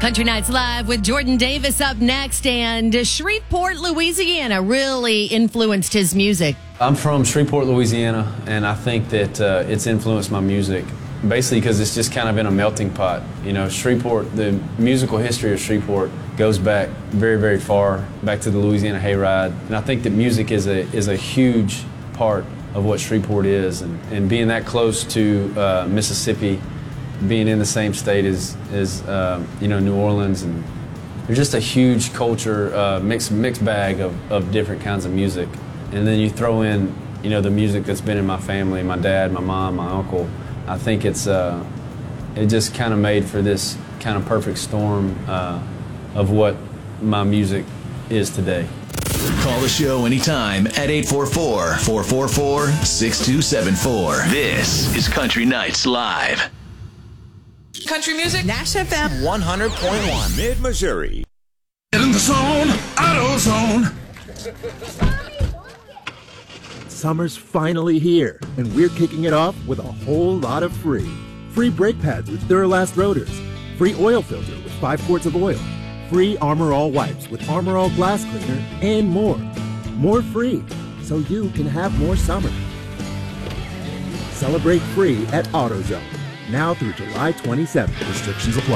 Country Nights Live with Jordan Davis up next, and Shreveport, Louisiana really influenced his music. I'm from Shreveport, Louisiana, and I think that it's influenced my music basically because it's just kind of in a melting pot. You know, Shreveport, the musical history of Shreveport goes back very, very far, back to the Louisiana Hayride, and I think that music is a huge part of what Shreveport is, and being that close to Mississippi, being in the same state as you know, New Orleans, and there's just a huge culture, mixed bag of different kinds of music. And then you throw in, you know, the music that's been in my family, my dad, my mom, my uncle. I think it just kind of made for this kind of perfect storm of what my music is today. Call the show anytime at 844-444-6274. This is Country Nights Live. Country music, Nash FM 100.1. Mid-Missouri. Get in the zone, AutoZone. Summer's finally here, and we're kicking it off with a whole lot of free. Free brake pads with Duralast rotors. Free oil filter with 5 quarts of oil. Free Armor All wipes with Armor All glass cleaner, and more. More free, so you can have more summer. Celebrate free at AutoZone. Now through July 27th. Restrictions apply.